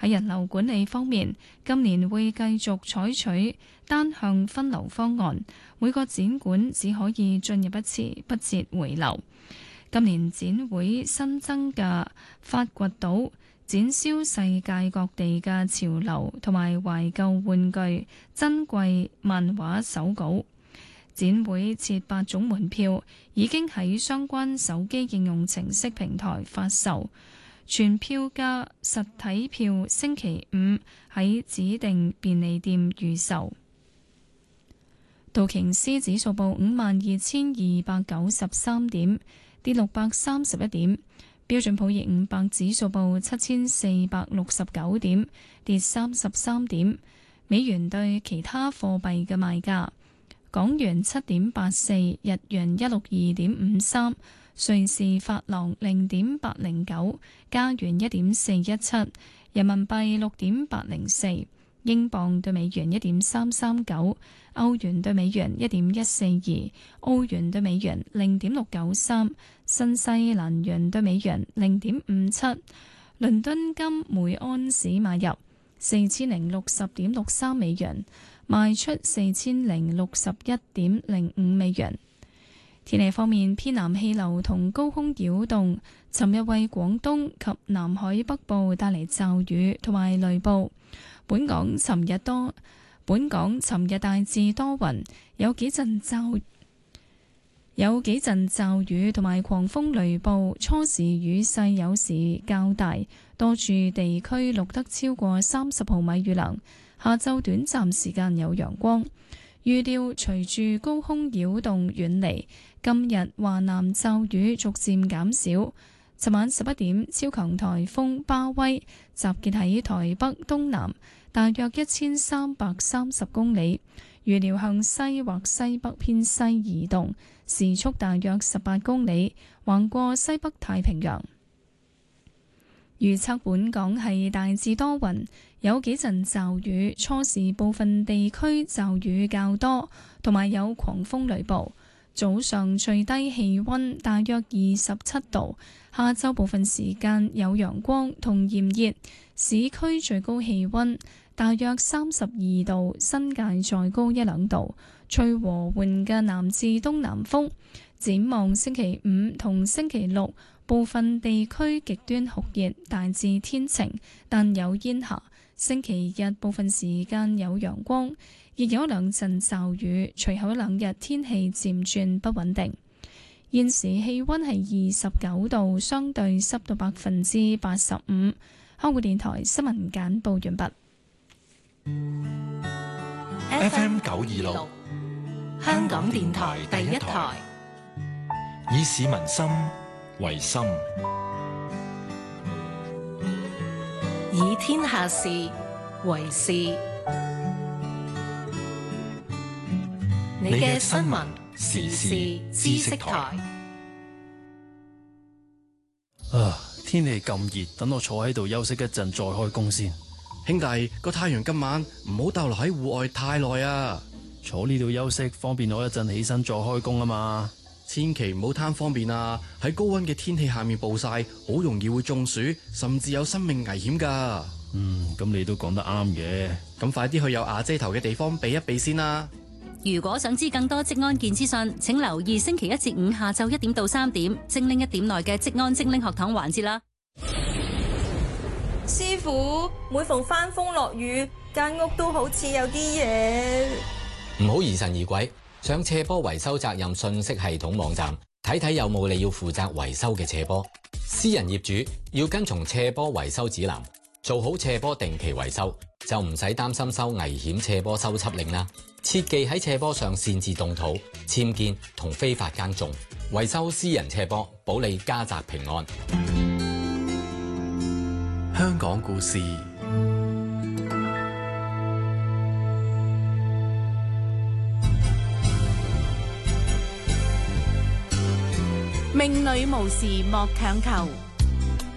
喺人流管理方面，今年會繼續採取單向分流方案，每個展館只可以進入一次，不設回流。今年展會新增嘅發掘島，展銷世界各地嘅潮流同埋懷舊玩具、珍貴漫畫手稿。展會設8種門票，已經喺相關手機應用程式平台發售。全票嘅實體票星期5喺指定便利店預售。道瓊斯指數報52,293點，跌631點。標準普爾500指數報7,469點，跌33點。美元對其他貨幣嘅賣價：港元7.84，日元162.53，瑞士法郎0.809，加元1.417，人民幣6.804，英鎊對美元1.339，歐元對美元1.142，澳元對美元0.693，新西蘭元對美元0.57。倫敦金每安士買入4060.63美元，賣出4061.05美元。天氣方面，偏南氣流同高空擾動尋日為廣東及南海北部帶嚟驟雨同埋雷暴。本港尋日大致多雲，有幾陣驟雨同埋狂風雷暴，初時雨勢有時較大，多處地區錄得超過30毫米雨量。下晝短暫時間有陽光。預料隨住高空擾動遠離，今日華南驟雨逐漸減少。尋晚11點，超強颱風巴威集結喺台北東南大約1330公里，預料向西或西北偏西移動，時速大約18公里，橫過西北太平洋。預測本港係大致多雲，有幾陣驟雨，初時部分地區驟雨較多，同埋有狂風雷暴。早上最低氣溫大約27度，下晝部分時間有陽光同炎熱，市區最高氣溫大約32度，新界再高1-2度，吹和緩嘅南至東南風。展望星期5同星期6，部分地區極端酷熱，大致天晴，但有煙霞。星期日部分時間有陽光，亦有2陣驟雨，隨後1-2日天氣漸轉不穩定。現時氣溫係29度，相對濕度85%。香港電台新聞簡報完畢。 FM 926，香港電台第一台，以市民心為心， 以天下事為事。你嘅新聞時事知識台。 天氣咁熱，等我坐喺度休息一陣再開工先。 兄弟，個太陽今晚唔好逗留喺戶外太耐啊！ 坐呢度休息方便我一陣起身再開工啊嘛。 千祈唔好貪方便啊！喺高溫嘅天氣下面暴曬，好容易會中暑，甚至有生命危險噶。 咁你都講得啱嘅。 咁快啲去有瓦遮頭嘅地方避一避先啦。 如果想知更多職安健資訊，請留意星期1至5下晝1點到3點，精靈1點內嘅職安精靈學堂環節啦。 師傅，每逢翻風落雨，間屋都好似有啲嘢。 唔好疑神疑鬼，上斜坡維修責任信息系統網站睇睇有冇你要負責維修嘅斜坡。私人業主要跟從斜坡維修指南，做好斜坡定期維修，就唔使擔心收危險斜坡修葺令啦。切忌喺斜坡上擅自動土、僭建同非法耕種，維修私人斜坡，保你家宅平安。 香港故事， 命裏無時莫強求。